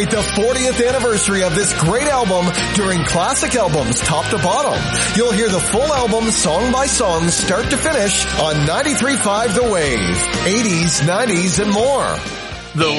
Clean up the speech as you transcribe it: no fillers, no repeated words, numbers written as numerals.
The 40th anniversary of this great album during Classic Albums top to bottom. You'll hear the full album song by song start to finish on 93.5 The Wave, 80s, 90s, and more. The